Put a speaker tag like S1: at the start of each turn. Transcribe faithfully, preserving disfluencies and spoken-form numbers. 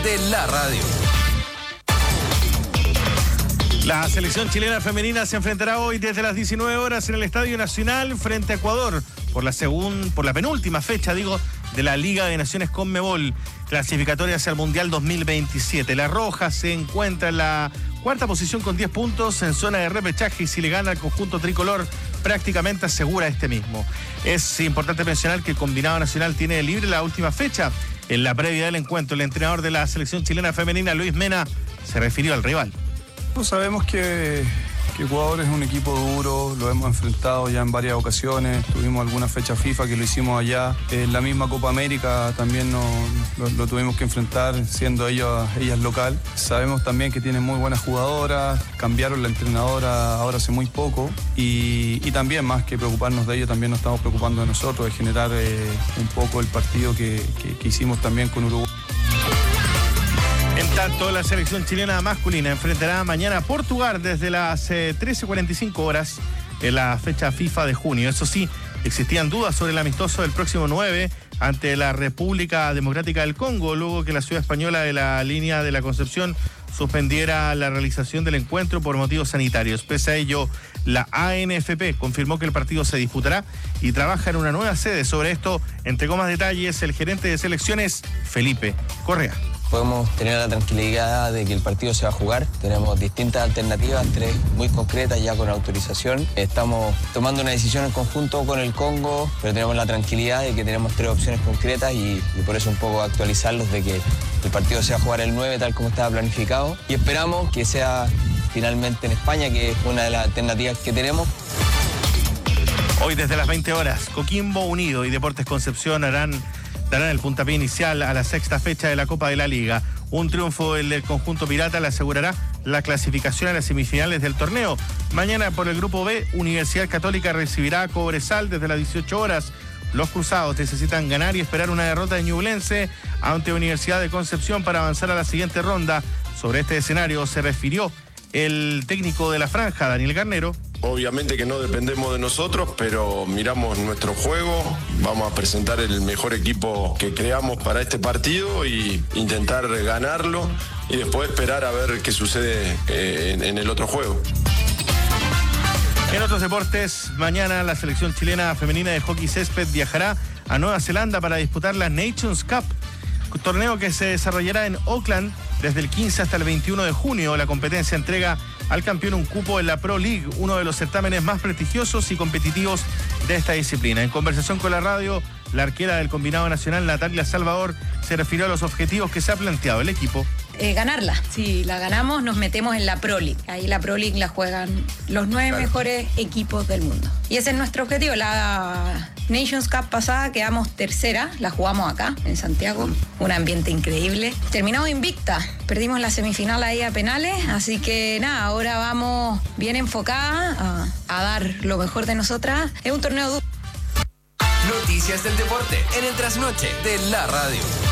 S1: de la radio.
S2: La selección chilena femenina se enfrentará hoy desde las diecinueve horas en el Estadio Nacional frente a Ecuador por la segun, por la penúltima fecha, digo, de la Liga de Naciones Conmebol, clasificatoria hacia el Mundial dos mil veintisiete. La Roja se encuentra en la cuarta posición con diez puntos en zona de repechaje y si le gana al conjunto tricolor prácticamente asegura este mismo. Es importante mencionar que el combinado nacional tiene libre la última fecha. En la previa del encuentro, el entrenador de la selección chilena femenina, Luis Mena, se refirió al rival.
S3: Sabemos que, que Ecuador es un equipo duro, lo hemos enfrentado ya en varias ocasiones, tuvimos alguna fecha FIFA que lo hicimos allá, en la misma Copa América también no, lo, lo tuvimos que enfrentar siendo ellos, ellas local. Sabemos también que tienen muy buenas jugadoras, cambiaron la entrenadora ahora hace muy poco y, y también más que preocuparnos de ello, también nos estamos preocupando de nosotros, de generar eh, un poco el partido que, que, que hicimos también con Uruguay.
S2: En tanto, la selección chilena masculina enfrentará mañana a Portugal desde las eh, trece cuarenta y cinco horas en la fecha FIFA de junio. Eso sí, existían dudas sobre el amistoso del próximo nueve ante la República Democrática del Congo, luego que la ciudad española de la línea de la Concepción suspendiera la realización del encuentro por motivos sanitarios. Pese a ello, la A N F P confirmó que el partido se disputará y trabaja en una nueva sede. Sobre esto entregó más detalles el gerente de selecciones, Felipe Correa.
S4: Podemos tener la tranquilidad de que el partido se va a jugar. Tenemos distintas alternativas, tres muy concretas ya con autorización. Estamos tomando una decisión en conjunto con el Congo, pero tenemos la tranquilidad de que tenemos tres opciones concretas y, y por eso un poco actualizarlos de que el partido se va a jugar el nueve tal como estaba planificado. Y esperamos que sea finalmente en España, que es una de las alternativas que tenemos.
S2: Hoy desde las veinte horas, Coquimbo Unido y Deportes Concepción harán... darán el puntapié inicial a la sexta fecha de la Copa de la Liga. Un triunfo del conjunto pirata le asegurará la clasificación a las semifinales del torneo. Mañana por el grupo B, Universidad Católica recibirá a Cobresal desde las dieciocho horas. Los cruzados necesitan ganar y esperar una derrota de Ñublense ante Universidad de Concepción para avanzar a la siguiente ronda. Sobre este escenario se refirió el técnico de la franja, Daniel Garnero.
S5: Obviamente que no dependemos de nosotros, pero miramos nuestro juego, vamos a presentar el mejor equipo que creamos para este partido y intentar ganarlo y después esperar a ver qué sucede en, en el otro juego.
S2: En otros deportes, mañana la selección chilena femenina de hockey césped viajará a Nueva Zelanda para disputar la Nations Cup, torneo que se desarrollará en Auckland desde el quince hasta el veintiuno de junio. La competencia entrega al campeón un cupo en la Pro League, uno de los certámenes más prestigiosos y competitivos de esta disciplina. En conversación con la radio, la arquera del combinado nacional, Natalia Salvador, se refirió a los objetivos que se ha planteado el equipo.
S6: Eh, ganarla. Si la ganamos, nos metemos en la Pro League. Ahí la Pro League la juegan los nueve claro. mejores equipos del mundo. Y ese es nuestro objetivo. La Nations Cup pasada quedamos tercera, la jugamos acá, en Santiago. Un ambiente increíble. Terminamos invicta. Perdimos la semifinal ahí a penales, así que nada, ahora vamos bien enfocadas a, a dar lo mejor de nosotras. Es un torneo duro.
S1: Noticias del deporte en el trasnoche de la radio.